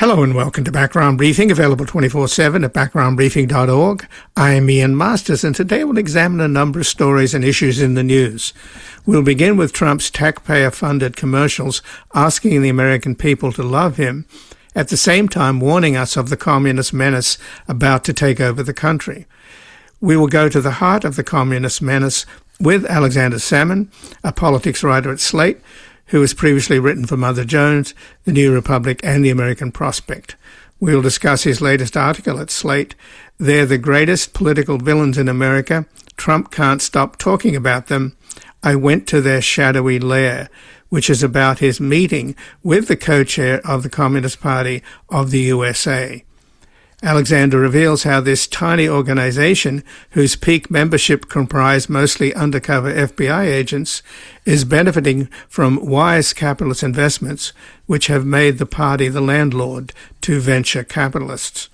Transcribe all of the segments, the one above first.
Hello and welcome to Background Briefing, available 24/7 at backgroundbriefing.org. I am Ian Masters, and today we'll examine a number of stories and issues in the news. We'll begin with Trump's taxpayer-funded commercials asking the American people to love him, at the same time warning us of the communist menace about to take over the country. We will go to the heart of the communist menace with Alexander Salmon, a politics writer at Slate, who has previously written for Mother Jones, The New Republic, and The American Prospect. We'll discuss his latest article at Slate, They're the Greatest Political Villains in America. Trump Can't Stop Talking About Them. I Went to Their Shadowy Lair, which is about his meeting with the co-chair of the Communist Party of the USA. Alexander reveals how this tiny organization, whose peak membership comprised mostly undercover FBI agents, is benefiting from wise capitalist investments which have made the party the landlord to venture capitalists.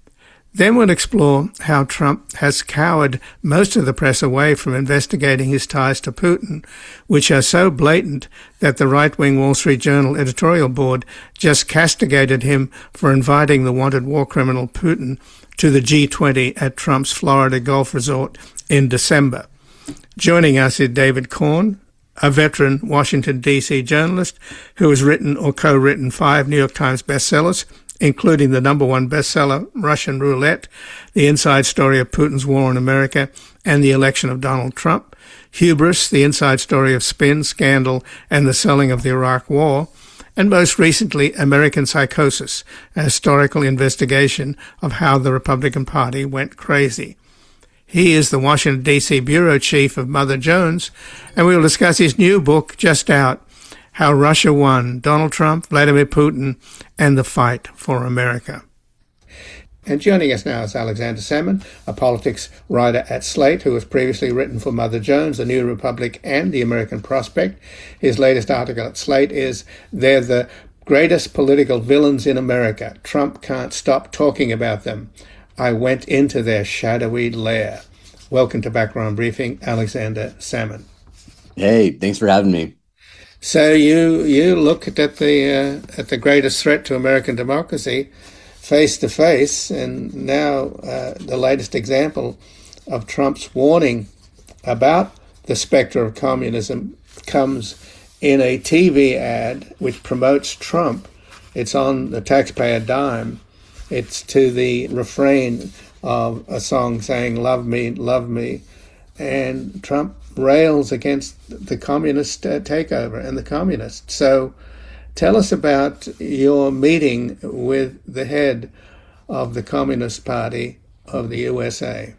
Then we'll explore how Trump has cowered most of the press away from investigating his ties to Putin, which are so blatant that the right-wing Wall Street Journal editorial board just castigated him for inviting the wanted war criminal Putin to the G20 at Trump's Florida Gulf Resort in December. Joining us is David Corn, a veteran Washington, D.C. journalist who has written or co-written 5 New York Times bestsellers, including the #1 bestseller, Russian Roulette, the inside story of Putin's war on America and the election of Donald Trump, Hubris, the inside story of spin, scandal, and the selling of the Iraq War, and most recently, American Psychosis, a historical investigation of how the Republican Party went crazy. He is the Washington, D.C. bureau chief of Mother Jones, and we will discuss his new book, just out, How Russia Won, Donald Trump, Vladimir Putin, and the Fight for America. And joining us now is Alexander Salmon, a politics writer at Slate, who has previously written for Mother Jones, The New Republic, and The American Prospect. His latest article at Slate is They're the Greatest Political Villains in America. Trump Can't Stop Talking About Them. I Went into Their Shadowy Lair. Welcome to Background Briefing, Alexander Salmon. Hey, thanks for having me. So you looked at the greatest threat to American democracy face to face, and now the latest example of Trump's warning about the specter of communism comes in a TV ad which promotes Trump. It's on the taxpayer dime. It's to the refrain of a song saying, "Love me, love me." And Trump rails against the communist takeover and the communists. So tell us about your meeting with the head of the Communist Party of the USA.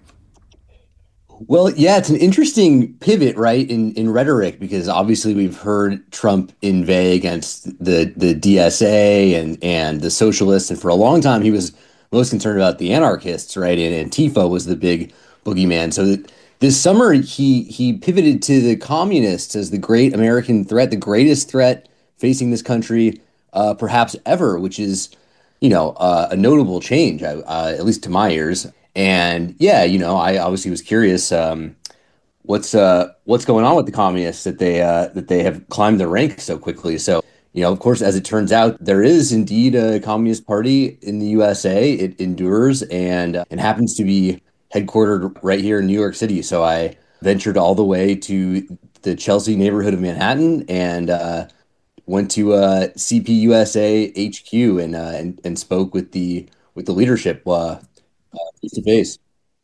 Well, yeah, it's an interesting pivot, right, in rhetoric, because obviously we've heard Trump inveigh against the DSA and the socialists, and for a long time he was most concerned about the anarchists, right, and Antifa was the big boogeyman. So this summer, he pivoted to the communists as the great American threat, the greatest threat facing this country, perhaps ever, which is, a notable change, at least to my ears. And yeah, I obviously was curious, what's going on with the communists that they have climbed the ranks so quickly. So, of course, as it turns out, there is indeed a Communist Party in the USA. It endures and happens to be headquartered right here in New York City. So I ventured all the way to the Chelsea neighborhood of Manhattan and went to CPUSA HQ and spoke with the leadership face to face.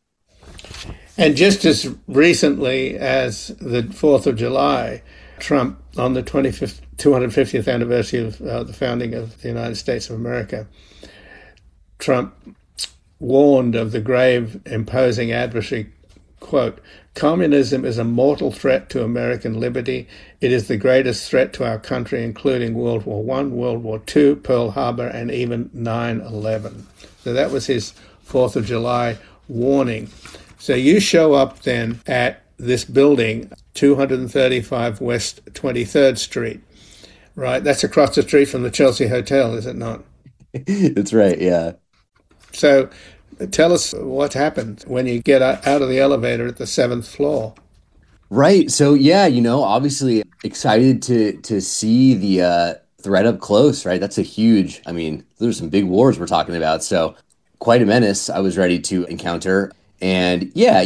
And just as recently as the 4th of July, Trump, on the 250th anniversary of the founding of the United States of America, Trump warned of the grave, imposing adversary, quote, "Communism is a mortal threat to American liberty. It is the greatest threat to our country, including World War I, World War II, Pearl Harbor, and even 9/11. So that was his 4th of July warning. So you show up then at this building, 235 West 23rd Street, right? That's across the street from the Chelsea Hotel, is it not? That's right, yeah. So tell us what happened when you get out of the elevator at the 7th floor. Right. So, yeah, obviously excited to see threat up close, right? That's a huge, I mean, there's some big wars we're talking about. So quite a menace I was ready to encounter. And yeah,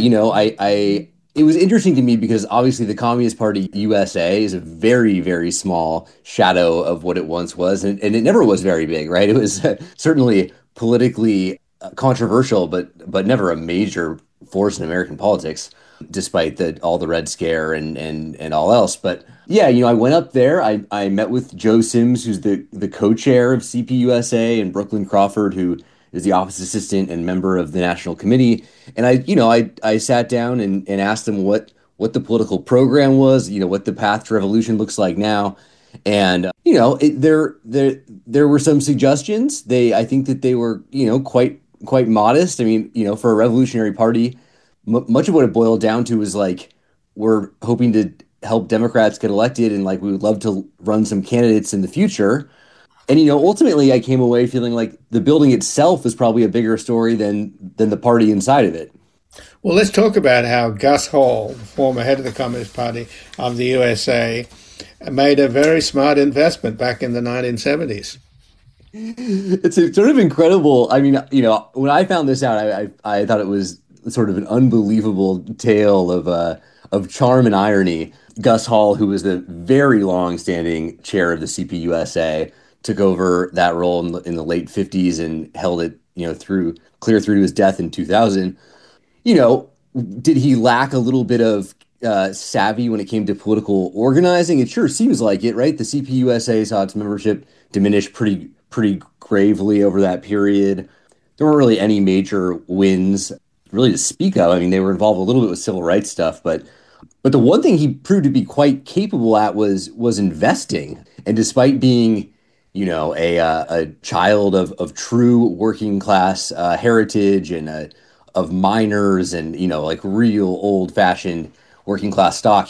it was interesting to me because obviously the Communist Party USA is a very, very small shadow of what it once was. And it never was very big, right? It was certainly politically controversial, but never a major force in American politics, despite all the Red Scare and all else. But yeah, I went up there. I met with Joe Sims, who's the co-chair of CPUSA, and Brooklyn Crawford, who is the office assistant and member of the national committee. And I sat down and asked them what the political program was, what the path to revolution looks like now. And there were some suggestions. I think that they were quite modest. I mean, for a revolutionary party, much of what it boiled down to was like we're hoping to help Democrats get elected, and like we would love to run some candidates in the future. And ultimately, I came away feeling like the building itself is probably a bigger story than the party inside of it. Well, let's talk about how Gus Hall, former head of the Communist Party of the USA, made a very smart investment back in the 1970s. It's sort of incredible. I mean, when I found this out, I thought it was sort of an unbelievable tale of charm and irony. Gus Hall, who was the very long-standing chair of the CPUSA, took over that role in the late 50s and held it, clear through to his death in 2000. You know, did he lack a little bit of savvy when it came to political organizing? It sure seems like it, right? The CPUSA saw its membership diminish pretty gravely over that period. There weren't really any major wins really to speak of. I mean, they were involved a little bit with civil rights stuff, but the one thing he proved to be quite capable at was investing. And despite being, a child of true working class heritage and of miners and like real old fashioned working class stock,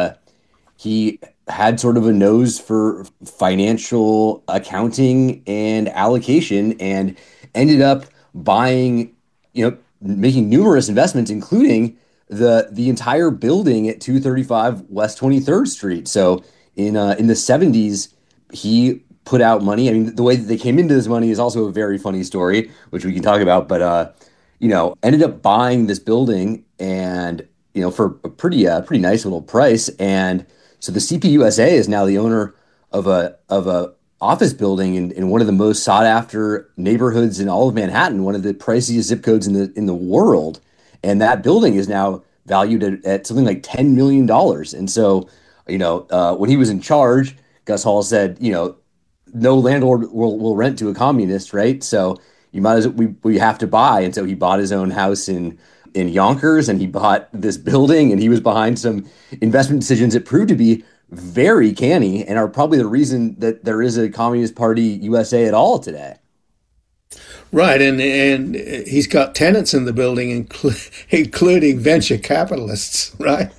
he had sort of a nose for financial accounting and allocation, and ended up buying, making numerous investments, including the entire building at 235 West 23rd Street. So in the 70s, he put out money. I mean, the way that they came into this money is also a very funny story, which we can talk about. But ended up buying this building, and for a pretty nice little price. And so the CPUSA is now the owner of a office building in one of the most sought after neighborhoods in all of Manhattan, one of the priciest zip codes in the world. And that building is now valued at something like $10 million. And so, when he was in charge, Gus Hall said, no landlord will rent to a communist, right? So you might as we have to buy. And so he bought his own house in Yonkers, and he bought this building, and he was behind some investment decisions that proved to be very canny and are probably the reason that there is a Communist Party USA at all today. Right, and he's got tenants in the building, including venture capitalists, right?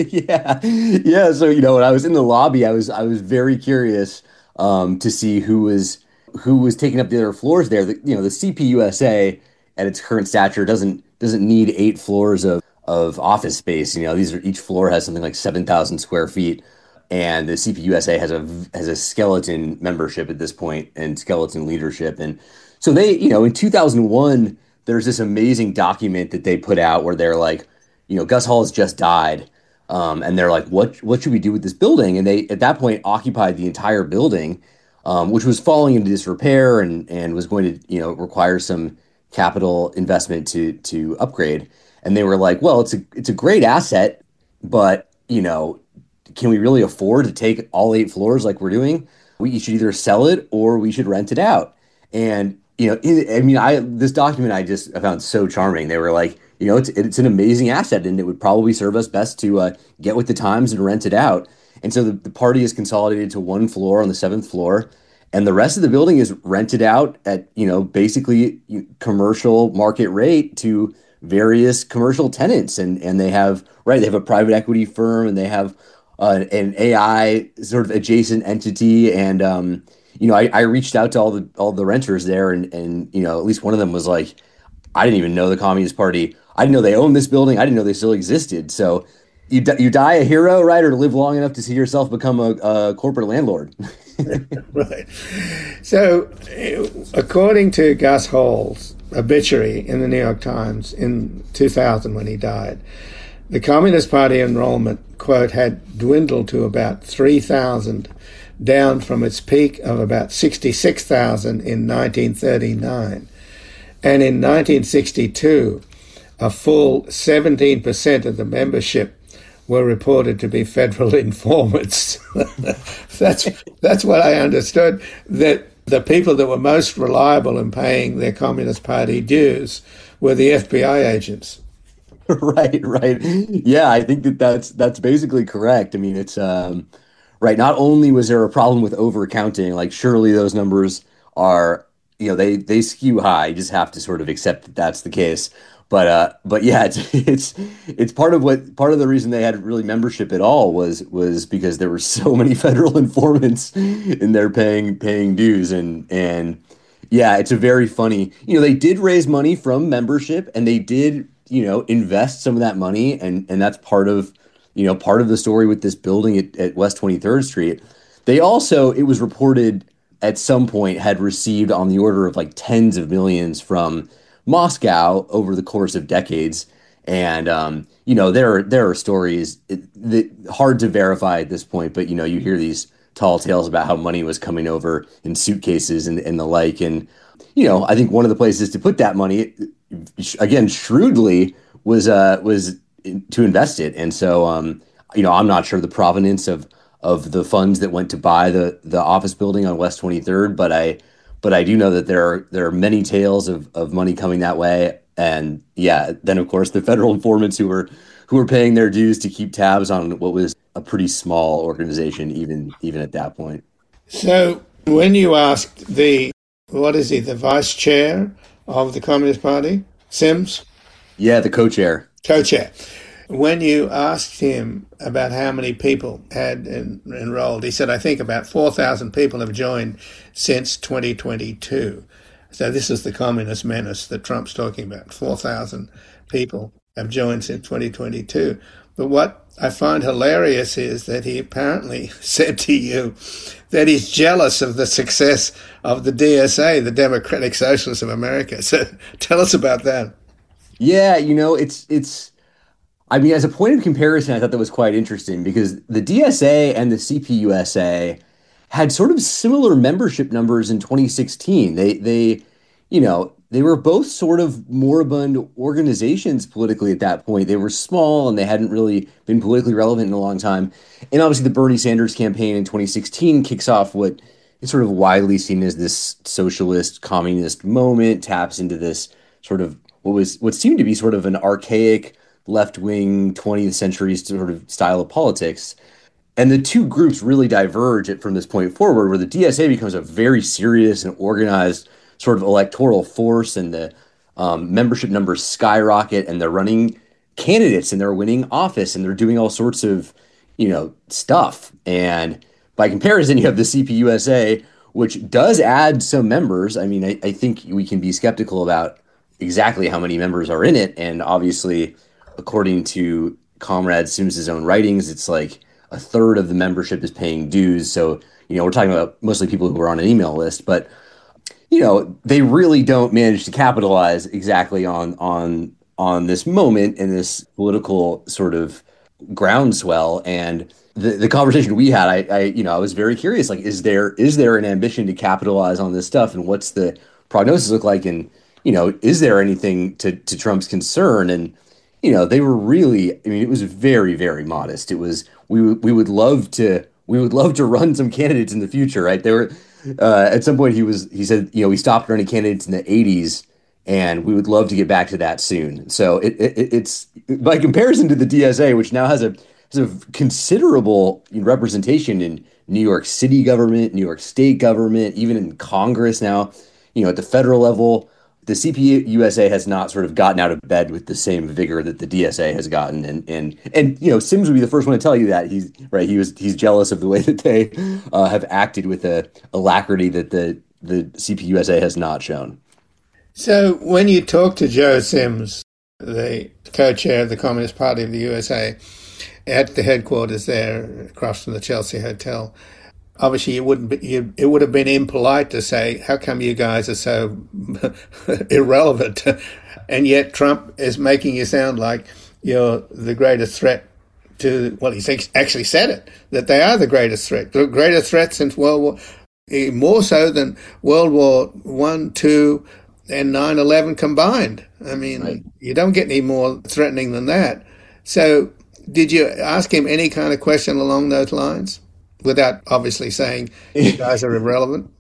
Yeah. So when I was in the lobby, I was very curious to see who was taking up the other floors there. The CPUSA at its current stature doesn't need 8 floors of office space. Each floor has something like 7,000 square feet, and the CPUSA has a skeleton membership at this point and skeleton leadership. And so they, in 2001, there's this amazing document that they put out where they're like, Gus Hall has just died. And they're like, what should we do with this building? And they, at that point, occupied the entire building, which was falling into disrepair and was going to, require some capital investment to upgrade. And they were like, well, it's a great asset, but, can we really afford to take all 8 floors like we're doing? We should either sell it or we should rent it out. And, this document I found so charming. They were like, it's an amazing asset, and it would probably serve us best to get with the times and rent it out. And so the party is consolidated to 1 floor on the 7th floor, and the rest of the building is rented out at, basically commercial market rate to various commercial tenants. And they have a private equity firm, and they have an AI sort of adjacent entity. And I reached out to all the renters there, and at least one of them was like, I didn't even know the Communist Party. I didn't know they owned this building. I didn't know they still existed. So you die a hero, right? Or live long enough to see yourself become a corporate landlord. Right. So, according to Gus Hall's obituary in the New York Times in 2000 when he died, the Communist Party enrollment, quote, had dwindled to about 3,000, down from its peak of about 66,000 in 1939. And in 1962, a full 17% of the membership were reported to be federal informants. That's what I understood, that the people that were most reliable in paying their Communist Party dues were the FBI agents. Right, right. Yeah, I think that's basically correct. I mean, it's right. Not only was there a problem with overcounting, like surely those numbers are, they skew high. You just have to sort of accept that that's the case. But yeah, it's part of the reason they had really membership at all was because there were so many federal informants in there paying dues and yeah, it's a very funny. They did raise money from membership and they did invest some of that money, and that's part of the story with this building at West 23rd Street. They also, it was reported at some point, had received on the order of like tens of millions from Moscow over the course of decades. And there are stories that hard to verify at this point, but you hear these tall tales about how money was coming over in suitcases and the like. And I think one of the places to put that money, again, shrewdly, was to invest it. And so, I'm not sure the provenance of the funds that went to buy the office building on West 23rd, but I do know that there are many tales of money coming that way. And yeah, then of course the federal informants who were paying their dues to keep tabs on what was a pretty small organization, even at that point. So when you asked the vice chair of the Communist Party, Sims? Yeah, the co-chair. Co-chair. When you asked him about how many people had enrolled, he said, I think about 4,000 people have joined since 2022. So this is the communist menace that Trump's talking about. 4,000 people have joined since 2022. But what I find hilarious is that he apparently said to you that he's jealous of the success of the DSA, the Democratic Socialists of America. So tell us about that. Yeah, it's I mean, as a point of comparison, I thought that was quite interesting because the DSA and the CPUSA had sort of similar membership numbers in 2016. They were both sort of moribund organizations politically at that point. They were small and they hadn't really been politically relevant in a long time. And obviously the Bernie Sanders campaign in 2016 kicks off what is sort of widely seen as this socialist communist moment, taps into this sort of what seemed to be sort of an archaic left-wing 20th century sort of style of politics. And the two groups really diverge from this point forward, where the DSA becomes a very serious and organized sort of electoral force, and the membership numbers skyrocket, and they're running candidates, and they're winning office, and they're doing all sorts of, stuff. And by comparison, you have the CPUSA, which does add some members. I mean, I think we can be skeptical about exactly how many members are in it, and obviously, according to Comrade Sims's own writings, it's like a third of the membership is paying dues. So, we're talking about mostly people who are on an email list, but, they really don't manage to capitalize exactly on this moment and this political sort of groundswell. And the conversation we had, I was very curious, like, is there an ambition to capitalize on this stuff, and what's the prognosis look like? And, is there anything to Trump's concern? And, they were really, I mean, it was very, very modest. It was, we would love to run some candidates in the future, right? They were, at some point he said, we stopped running candidates in the 80s and we would love to get back to that soon. So it's by comparison to the DSA, which now has a considerable representation in New York City government, New York state government, even in Congress now, at the federal level. The CPUSA has not sort of gotten out of bed with the same vigor that the DSA has gotten, and Sims would be the first one to tell you that he's jealous of the way that they have acted with a alacrity that the CPUSA has not shown. So when you talk to Joe Sims, the co-chair of the Communist Party of the USA, at the headquarters there across from the Chelsea Hotel, obviously it would have been impolite to say, how come you guys are so irrelevant? And yet Trump is making you sound like you're the greatest threat to, well, he's actually said it, that they are the greatest threat, the greatest threat since World War, more so than World War One, Two, and 9/11 combined. I mean, Right. you don't get any more threatening than that. So, did you ask him any kind of question along those lines, without obviously saying you guys are irrelevant?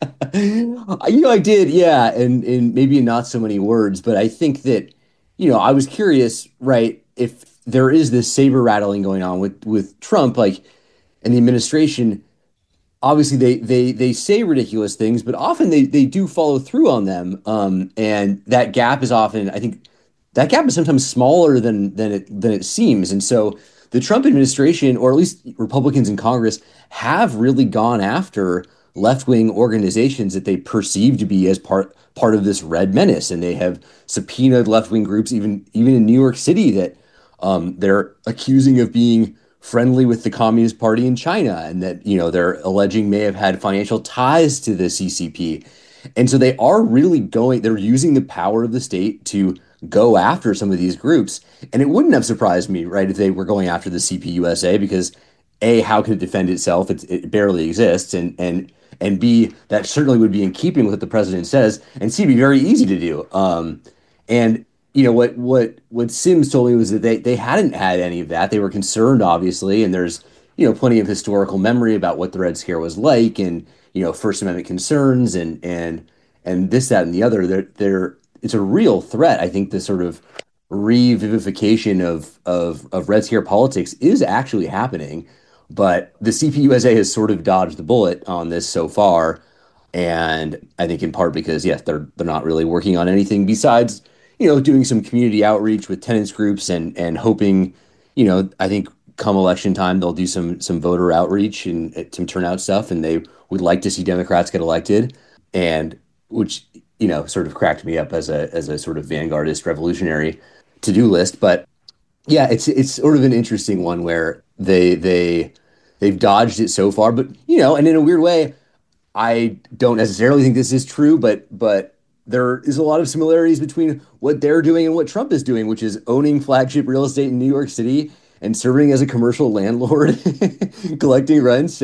I did, yeah, and maybe in not so many words, but I think that, I was curious, right, if there is this saber rattling going on with Trump, like, and the administration. Obviously, they say ridiculous things, but often they do follow through on them. And that gap is often, I think, that gap is sometimes smaller than it seems. And so the Trump administration, or at least Republicans in Congress, have really gone after left-wing organizations that they perceive to be as part of this red menace, and they have subpoenaed left-wing groups, even in New York City, that they're accusing of being friendly with the Communist Party in China, and that they're alleging may have had financial ties to the CCP. And so they are really they're using the power of the state to go after some of these groups. And it wouldn't have surprised me, right, if they were going after the CPUSA, because A, how could it defend itself? It barely exists. And B, that certainly would be in keeping with what the president says, and C, be very easy to do. And what Sims told me was that they hadn't had any of that. They were concerned, obviously, and there's plenty of historical memory about what the Red Scare was like, and First Amendment concerns, and this, that, and the other. It's a real threat. I think the sort of revivification of Red Scare politics is actually happening, but the CPUSA has sort of dodged the bullet on this so far. And I think in part because, yes, they're not really working on anything besides, doing some community outreach with tenants groups, and hoping, I think come election time they'll do some voter outreach and some turnout stuff, and they would like to see Democrats get elected, and which sort of cracked me up as a sort of vanguardist revolutionary to-do list. But yeah, it's sort of an interesting one where they've dodged it so far, but and in a weird way, I don't necessarily think this is true, but there is a lot of similarities between what they're doing and what Trump is doing, which is owning flagship real estate in New York City and serving as a commercial landlord, collecting rents,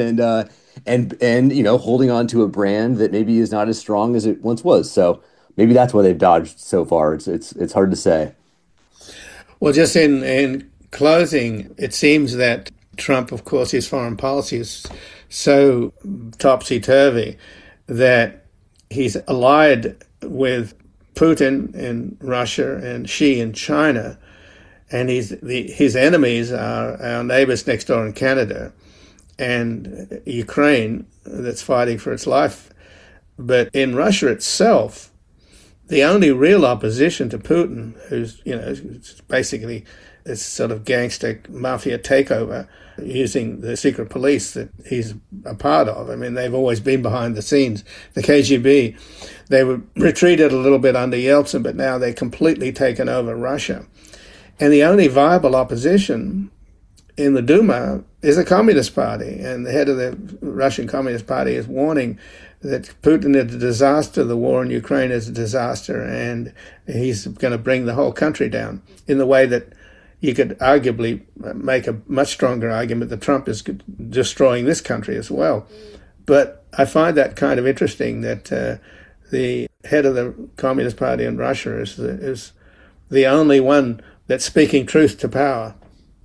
and holding on to a brand that maybe is not as strong as it once was. So maybe that's why they've dodged so far. It's hard to say. Well, just in closing, it seems that Trump, of course, his foreign policy is so topsy-turvy that he's allied with Putin in Russia and Xi in China, and his enemies are our neighbors next door in Canada and Ukraine, that's fighting for its life. But in Russia itself, the only real opposition to Putin, who's basically this sort of gangster mafia takeover using the secret police that he's a part of. I mean, they've always been behind the scenes. The KGB, they were retreated a little bit under Yeltsin, but now they've completely taken over Russia. And the only viable opposition in the Duma is the Communist Party. And the head of the Russian Communist Party is warning that Putin is a disaster, the war in Ukraine is a disaster, and he's going to bring the whole country down in the way that you could arguably make a much stronger argument that Trump is destroying this country as well. But I find that kind of interesting that the head of the Communist Party in Russia is the only one that's speaking truth to power.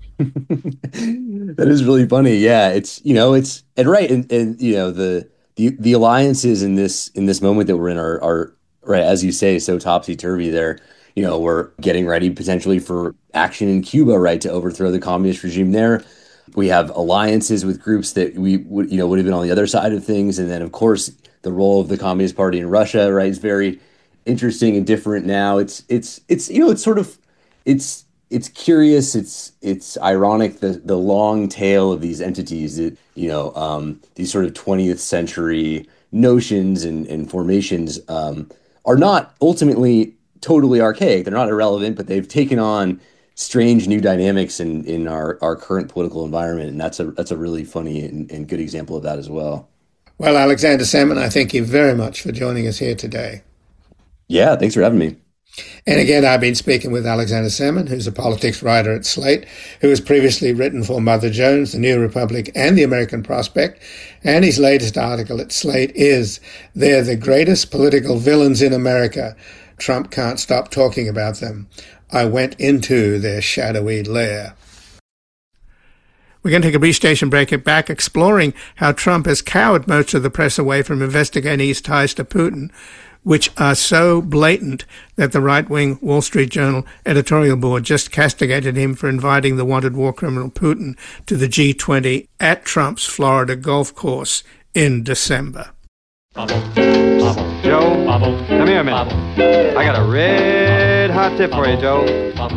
That is really funny. Yeah, it's and right, and the alliances in this moment that we're in are right, as you say, so topsy-turvy there. We're getting ready potentially for action in Cuba, right, to overthrow the communist regime there. We have alliances with groups that we would have been on the other side of things. And then, of course, the role of the Communist Party in Russia, right, is very interesting and different now. It's sort of, it's curious. It's ironic, the long tail of these entities that, these sort of 20th century notions and formations are not ultimately totally archaic. They're not irrelevant, but they've taken on strange new dynamics in our current political environment, and that's a really funny and good example of that as well. Well, Alexander Salmon, I thank you very much for joining us here today. Yeah, thanks for having me. And again, I've been speaking with Alexander Salmon, who's a politics writer at Slate, who has previously written for Mother Jones, The New Republic, and The American Prospect. And his latest article at Slate is "They're the Greatest Political Villains in America. Trump Can't Stop Talking About Them. I Went Into Their Shadowy Lair." We're going to take a brief station break it back, exploring how Trump has cowered most of the press away from investigating his ties to Putin, which are so blatant that the right-wing Wall Street Journal editorial board just castigated him for inviting the wanted war criminal Putin to the G20 at Trump's Florida golf course in December. Joe, come here a minute. I got a red hot tip for you, Joe.